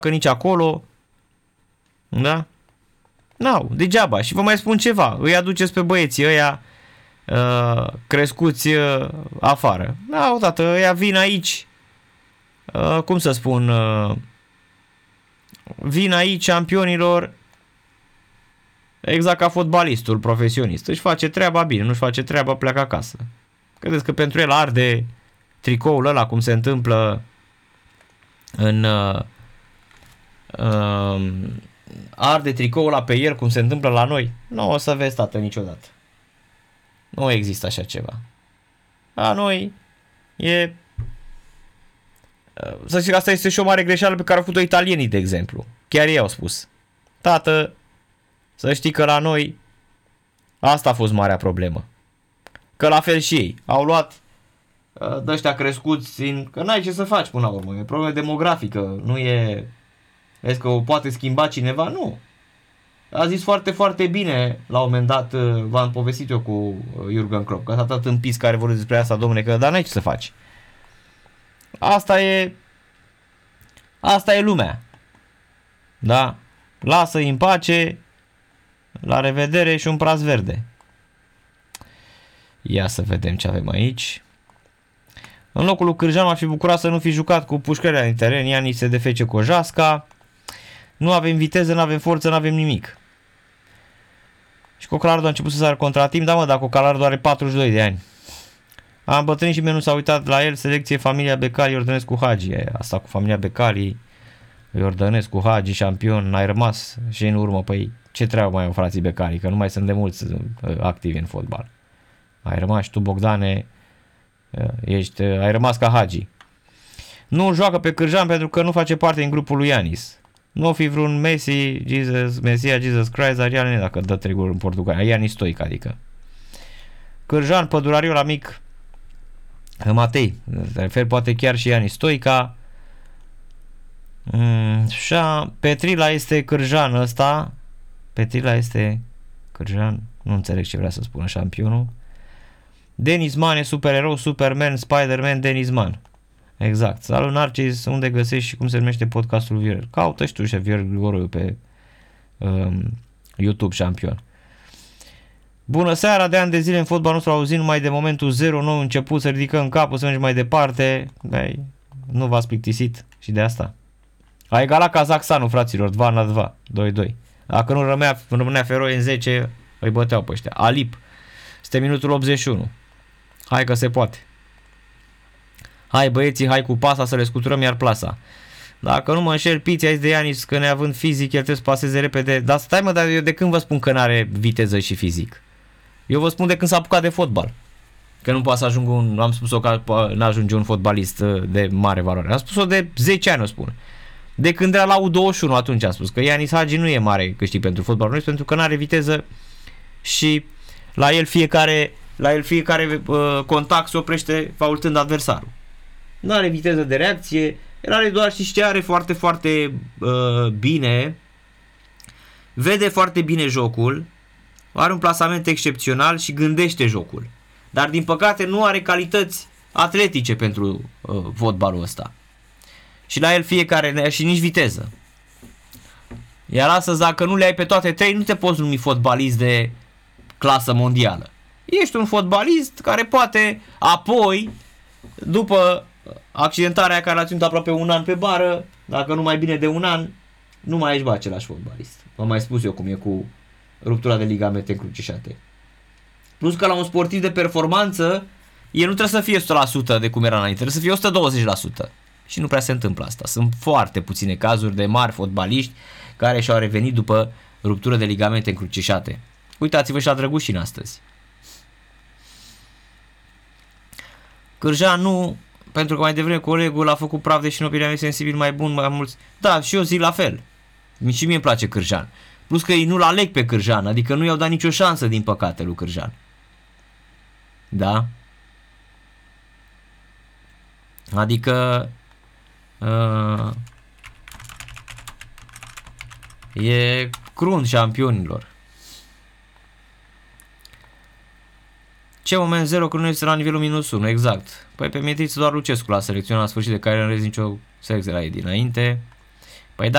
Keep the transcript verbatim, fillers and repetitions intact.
că nici acolo. Da? N-au, degeaba. Și vă mai spun ceva. Îi aduceți pe băieții ăia uh, crescuți uh, afară. Da, odată, ăia vin aici. Uh, cum să spun? Uh, vin aici campionilor exact ca fotbalistul profesionist. Își face treaba bine, nu-și face treaba, pleacă acasă. Credeți că pentru el arde tricoul ăla cum se întâmplă în... Uh, uh, arde tricoul ăla pe el cum se întâmplă la noi? Nu o să vezi, tată, niciodată. Nu există așa ceva. La noi e... Să știți că asta este și o mare greșeală pe care au făcut-o italienii, de exemplu. Chiar ei au spus. Tată, să știi că la noi asta a fost marea problemă. Că la fel și ei. Au luat de ăștia crescuți în... Că n-ai ce să faci până la urmă. E problemă demografică. Nu e... Vezi că o poate schimba cineva? Nu. A zis foarte, foarte bine la un moment dat, v-am povestit eu cu Jurgen Klopp, că s-a dat în pis care vorbesc despre asta, domnule, că dar n-ai ce să faci. Asta e asta e lumea. Da? Lasă-i în pace, la revedere și un praz verde. Ia să vedem ce avem aici. În locul lui Cârjan m-aș fi bucurat să nu fi jucat cu pușcările în teren, Iani se defece cu o jasca. Nu avem viteză, nu avem forță, nu avem nimic. Și Cocalardo a început să sară contra timp, da mă, dar Cocalardo are patruzeci și doi de ani. A îmbătrânit și mie nu s-a uitat la el, selecție familia Becali, Iordănescu Hagi. Asta cu familia Becali, Iordănescu Hagi, șampion, n-ai rămas și în urmă, păi ce treabă mai au frații Becali, că nu mai sunt de mulți activi în fotbal. Ai rămas și tu, Bogdane, ești, ai rămas ca Hagi. Nu joacă pe Cârjan pentru că nu face parte din grupul lui Ianis. Nu o fi vreun Messi, Jesus, Mesia, Jesus Christ, dar Iane dacă dă trei goluri în Portugalia. Ianis Stoic, adică. Cârjan, Pădurariu la mic, Matei, se refer poate chiar și Ianis Stoica. Mm, așa, Petrila este Cârjan ăsta. Petrila este Cârjan, nu înțeleg ce vrea să spună șampionul. Denis Man e supererou, Superman, Spider-Man, Denis Man. Exact. Salut, Narcis, unde găsești și cum se numește podcastul Viorel? Caută și tu și Viorel Grigoroiu pe um, YouTube, șampion. Bună seara, de ani de zile în fotbal nostru auzit numai de momentul zero, nou început să ridicăm capul, să mergem mai departe. Băi, nu v-ați plictisit și de asta. A egalat Kazakhstanul, fraților, doi la doi, doi doi. Dacă nu rămânea, rămânea Feroe în zece, îi băteau pe ăștia. Alip, este minutul optzeci și unu. Hai că se poate. Hai băieții, hai cu pasa să le scuturăm iar plasa. Dacă nu mă înșel, Piți a zis de Ianis că neavând fizic, el trebuie să paseze repede. Dar stai mă, dar eu de când vă spun că n-are viteză și fizic? Eu vă spun de când s-a apucat de fotbal. Că nu poate să ajungă un, am spus-o că n-ajunge un fotbalist de mare valoare. Am spus-o de zece ani, o spun. De când era la U douăzeci și unu atunci am spus că Ianis Hagi nu e mare câștig pentru fotbalul pentru că n-are viteză și la el fiecare, la el fiecare uh, contact se oprește faultând adversarul. Nu are viteză de reacție, el are doar și ce are foarte, foarte uh, bine, vede foarte bine jocul, are un plasament excepțional și gândește jocul. Dar din păcate nu are calități atletice pentru uh, fotbalul ăsta. Și la el fiecare, și nici viteză. Iar astăzi dacă nu le ai pe toate trei, nu te poți numi fotbalist de clasă mondială. Ești un fotbalist care poate apoi, după accidentarea care a ținut aproape un an pe bară, dacă nu mai bine de un an, nu mai ești bă același fotbalist. V-am mai spus eu cum e cu ruptura de ligamente încrucișate. Plus că la un sportiv de performanță, el nu trebuie să fie o sută la sută de cum era înainte, trebuie să fie o sută douăzeci la sută. Și nu prea se întâmplă asta. Sunt foarte puține cazuri de mari fotbaliști care și-au revenit după ruptură de ligamente încrucișate. Uitați-vă și la Drăgușin astăzi. Cârjan nu, pentru că mai devreme colegul a făcut praf, deși în opinia mea sensibil mai bun, mai mulți. Da, și eu zic la fel. Și mie îmi place Cârjan. Plus că ei nu-l aleg pe Cârjan, adică nu i-au dat nicio șansă, din păcate, lui Cârjan. Da? Adică uh, e crunt șampionilor. Ce moment zero că nu este la nivelul minus unu, exact. Păi pe Mietriță doar Lucescu l-a selecționat la sfârșit, de care nu rezi nicio selecție la ei dinainte.